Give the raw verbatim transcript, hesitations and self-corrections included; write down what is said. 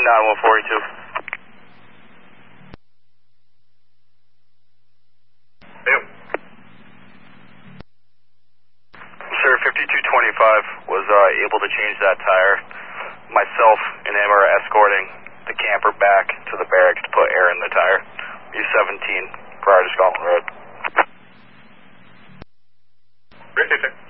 nine one forty-two. Yep. Sir, fifty-two twenty-five was uh, able to change that tire. Myself and him are escorting the camper back to the barracks to put air in the tire. U seventeen prior to Scotland Road. Great,